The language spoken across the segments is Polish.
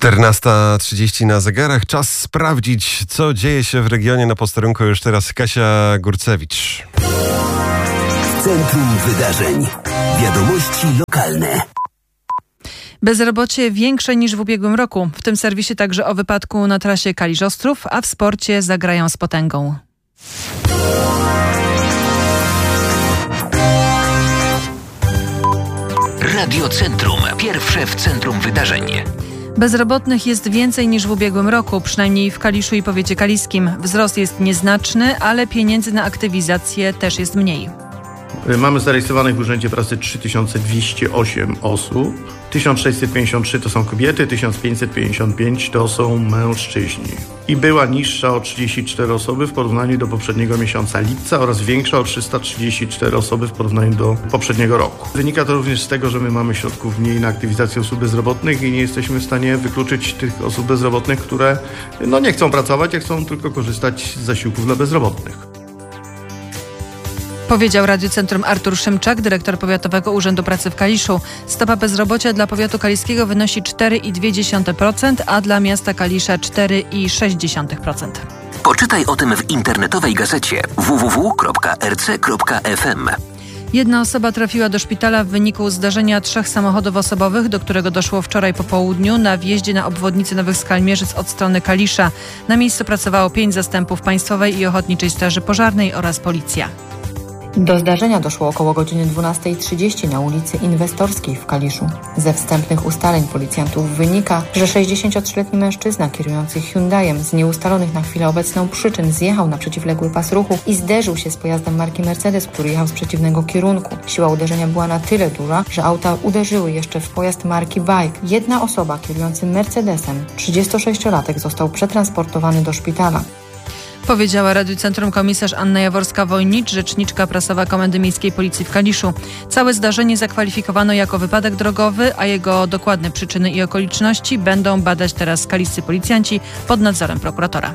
14:30 na zegarach. Czas sprawdzić, co dzieje się w regionie. Na posterunku już teraz Kasia Górcewicz. W centrum wydarzeń. Wiadomości lokalne. Bezrobocie większe niż w ubiegłym roku. W tym serwisie także o wypadku na trasie Kalisz-Ostrów, a w sporcie zagrają z potęgą. Radio Centrum. Pierwsze w centrum wydarzeń. Bezrobotnych jest więcej niż w ubiegłym roku, przynajmniej w Kaliszu i powiecie kaliskim. Wzrost jest nieznaczny, ale pieniędzy na aktywizację też jest mniej. Mamy zarejestrowanych w Urzędzie Pracy 3208 osób. 1653 to są kobiety, 1555 to są mężczyźni. I była niższa o 34 osoby w porównaniu do poprzedniego miesiąca lipca oraz większa o 334 osoby w porównaniu do poprzedniego roku. Wynika to również z tego, że my mamy środków mniej na aktywizację osób bezrobotnych i nie jesteśmy w stanie wykluczyć tych osób bezrobotnych, które nie chcą pracować, a chcą tylko korzystać z zasiłków dla bezrobotnych. Powiedział Radiu Centrum Artur Szymczak, dyrektor Powiatowego Urzędu Pracy w Kaliszu. Stopa bezrobocia dla powiatu kaliskiego wynosi 4,2%, a dla miasta Kalisza 4,6%. Poczytaj o tym w internetowej gazecie www.rc.fm. Jedna osoba trafiła do szpitala w wyniku zdarzenia 3 samochodów osobowych, do którego doszło wczoraj po południu na wjeździe na obwodnicy Nowych Skalmierzyc od strony Kalisza. Na miejscu pracowało 5 zastępów Państwowej i Ochotniczej Straży Pożarnej oraz policja. Do zdarzenia doszło około godziny 12:30 na ulicy Inwestorskiej w Kaliszu. Ze wstępnych ustaleń policjantów wynika, że 63-letni mężczyzna kierujący Hyundaiem z nieustalonych na chwilę obecną przyczyn zjechał na przeciwległy pas ruchu i zderzył się z pojazdem marki Mercedes, który jechał z przeciwnego kierunku. Siła uderzenia była na tyle duża, że auta uderzyły jeszcze w pojazd marki Bike. Jedna osoba kierującym Mercedesem, 36-latek, został przetransportowany do szpitala. Powiedziała Radiu Centrum komisarz Anna Jaworska-Wojnicz, rzeczniczka prasowa Komendy Miejskiej Policji w Kaliszu. Całe zdarzenie zakwalifikowano jako wypadek drogowy, a jego dokładne przyczyny i okoliczności będą badać teraz kaliscy policjanci pod nadzorem prokuratora.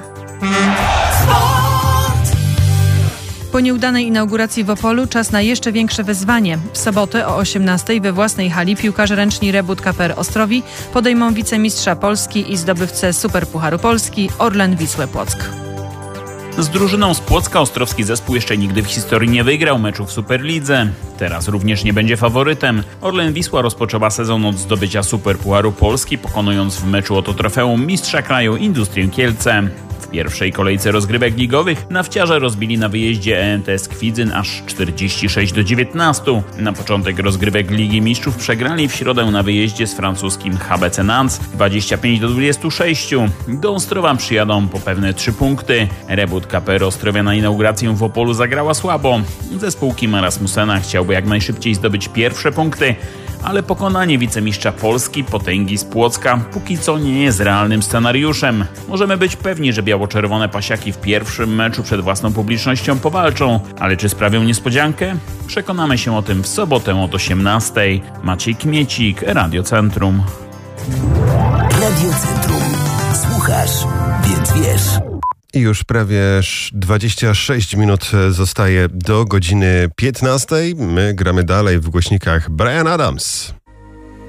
Po nieudanej inauguracji w Opolu czas na jeszcze większe wyzwanie. W sobotę o 18:00 we własnej hali piłkarze ręczni Rebut KPR Ostrowi podejmą wicemistrza Polski i zdobywcę Superpucharu Polski Orlen Wisłę Płock. Z drużyną z Płocka ostrowski zespół jeszcze nigdy w historii nie wygrał meczu w Superlidze. Teraz również nie będzie faworytem. Orlen Wisła rozpoczęła sezon od zdobycia Superpucharu Polski, pokonując w meczu o to trofeum mistrza kraju Industrię Kielce. W pierwszej kolejce rozgrywek ligowych nawciarze rozbili na wyjeździe ENTS Kwidzyn aż 46-19. Na początek rozgrywek Ligi Mistrzów przegrali w środę na wyjeździe z francuskim HBC Nantes 25-26. Do Ostrowa przyjadą po pewne 3 punkty. Rebut KPR Ostrowia na inaugurację w Opolu zagrała słabo. Zespół Kima Rasmussena chciałby jak najszybciej zdobyć pierwsze punkty, ale pokonanie wicemistrza Polski, potęgi z Płocka, póki co nie jest realnym scenariuszem. Możemy być pewni, że biało-czerwone pasiaki w pierwszym meczu przed własną publicznością powalczą, ale czy sprawią niespodziankę? Przekonamy się o tym w sobotę od 18:00. Maciej Kmiecik, Radio Centrum. Radio Centrum. Słuchasz, więc wiesz. I już prawie 26 minut zostaje do godziny 15:00. My gramy dalej w głośnikach Bryan Adams.